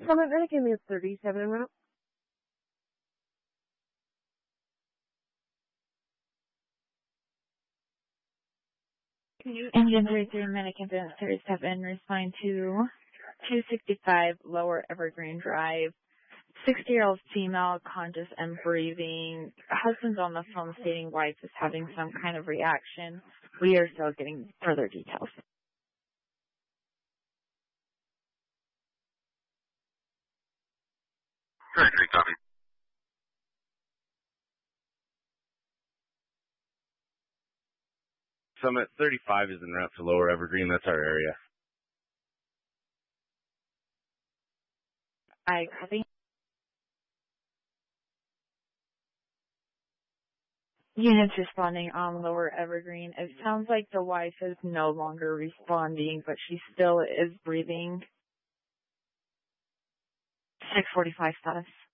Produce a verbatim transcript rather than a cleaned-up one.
Summit Medicaid is thirty-seven en route. Engine thirty-three, Medicaid thirty-seven, respond to two sixty-five Lower Evergreen Drive. sixty-year-old female, conscious and breathing. Husband's on the phone stating wife is having some kind of reaction. We are still getting further details. Very good, copy. Summit thirty-five is en route to Lower Evergreen. That's our area. I copy. Units responding on Lower Evergreen. It sounds like the wife is no longer responding, but she still is breathing. six forty-five status.